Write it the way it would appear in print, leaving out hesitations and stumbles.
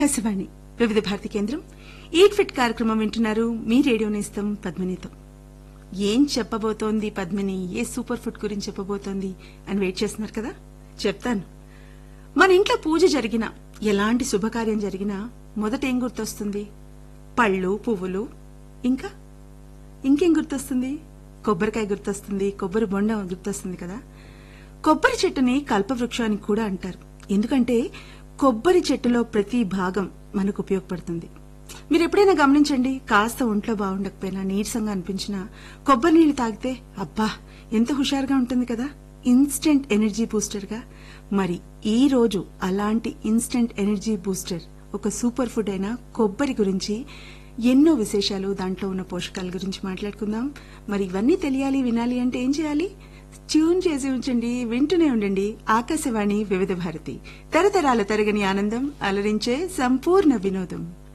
ఆకాశవాణి వివిధ భారతి కేంద్రం eat fit కార్యక్రమం వింటున్నారు. మీ రేడియో నేస్తం పద్మినితో. ఏం చెప్పబోతోంది పద్మిని, ఏ సూపర్ ఫుడ్ గురించి చెప్పబోతోంది అని వెయిట్ చేస్తున్నారు కదా. చెప్తాను. మన ఇంట్లో పూజ జరిగినా, ఎలాంటి శుభకార్యం జరిగినా మొదట ఏం గుర్తొస్తుంది? పళ్ళు, పువ్వులు, ఇంకేం గుర్తొస్తుంది? కొబ్బరికాయ గుర్తొస్తుంది, కొబ్బరి బొండ గుర్తొస్తుంది కదా. కొబ్బరి చెట్టుని కల్పవృక్షానికి కూడా అంటారు. ఎందుకంటే కొబ్బరి చెట్టులో ప్రతి భాగం మనకు ఉపయోగపడుతుంది. మీరు ఎప్పుడైనా గమనించండి, కాస్త ఒంట్లో బాగుండకపోయినా, నీరసంగా అనిపించినా కొబ్బరి నీళ్లు తాగితే అబ్బా ఎంత హుషారుగా ఉంటుంది కదా. ఇన్స్టెంట్ ఎనర్జీ బూస్టర్ గా. మరి ఈ రోజు అలాంటి ఇన్స్టెంట్ ఎనర్జీ బూస్టర్, ఒక సూపర్ ఫుడ్ అయిన కొబ్బరి గురించి ఎన్నో విశేషాలు, దాంట్లో ఉన్న పోషకాల గురించి మాట్లాడుకుందాం. మరి ఇవన్నీ తెలియాలి, వినాలి అంటే ఏం చేయాలి? ట్యూన్ చేసి ఉంచండి, వింటూనే ఉండండి. ఆకాశవాణి వివిధ భారతి, తరతరాల తరగని ఆనందం, అలరించే సంపూర్ణ వినోదం.